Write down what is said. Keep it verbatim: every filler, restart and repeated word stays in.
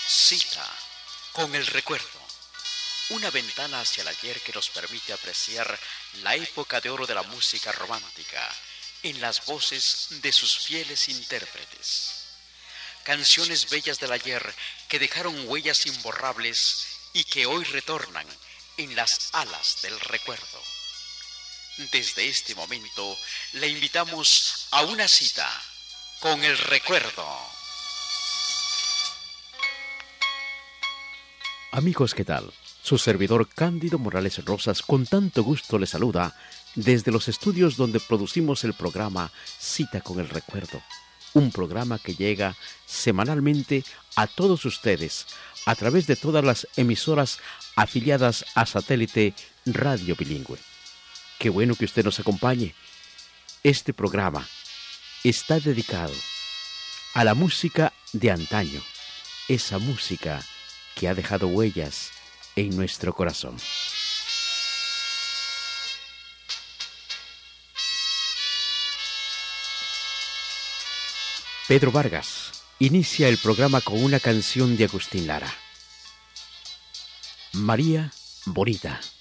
Cita con el recuerdo. Una ventana hacia el ayer que nos permite apreciar la época de oro de la música romántica en las voces de sus fieles intérpretes. Canciones bellas del ayer que dejaron huellas imborrables y que hoy retornan en las alas del recuerdo. Desde este momento le invitamos a una cita con el recuerdo. Amigos, ¿qué tal? Su servidor Cándido Morales Rosas con tanto gusto le saluda desde los estudios donde producimos el programa Cita con el Recuerdo, un programa que llega semanalmente a todos ustedes a través de todas las emisoras afiliadas a Satélite Radio Bilingüe. Qué bueno que usted nos acompañe. Este programa está dedicado a la música de antaño, esa música que ha dejado huellas en nuestro corazón. Pedro Vargas inicia el programa con una canción de Agustín Lara. María Bonita.